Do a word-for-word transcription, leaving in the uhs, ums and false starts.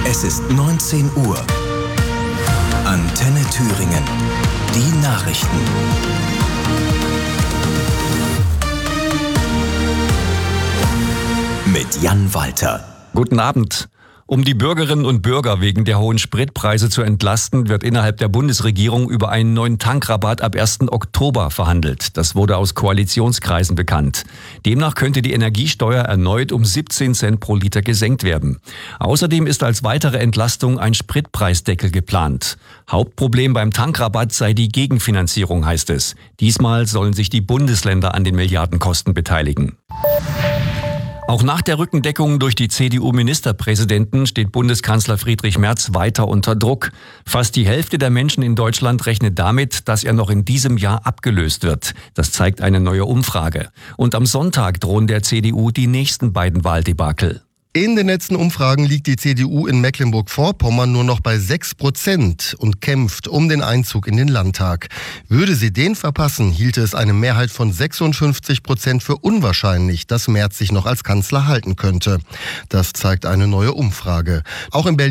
Es ist neunzehn Uhr. Antenne Thüringen. Die Nachrichten. Mit Jan Walter. Guten Abend. Um die Bürgerinnen und Bürger wegen der hohen Spritpreise zu entlasten, wird innerhalb der Bundesregierung über einen neuen Tankrabatt ab ersten Oktober verhandelt. Das wurde aus Koalitionskreisen bekannt. Demnach könnte die Energiesteuer erneut um siebzehn Cent pro Liter gesenkt werden. Außerdem ist als weitere Entlastung ein Spritpreisdeckel geplant. Hauptproblem beim Tankrabatt sei die Gegenfinanzierung, heißt es. Diesmal sollen sich die Bundesländer an den Milliardenkosten beteiligen. Auch nach der Rückendeckung durch die C D U-Ministerpräsidenten steht Bundeskanzler Friedrich Merz weiter unter Druck. Fast die Hälfte der Menschen in Deutschland rechnet damit, dass er noch in diesem Jahr abgelöst wird. Das zeigt eine neue Umfrage. Und am Sonntag drohen der C D U die nächsten beiden Wahldebakel. In den letzten Umfragen liegt die C D U in Mecklenburg-Vorpommern nur noch bei sechs Prozent und kämpft um den Einzug in den Landtag. Würde sie den verpassen, hielte es eine Mehrheit von sechsundfünfzig Prozent für unwahrscheinlich, dass Merz sich noch als Kanzler halten könnte. Das zeigt eine neue Umfrage. Auch in Berlin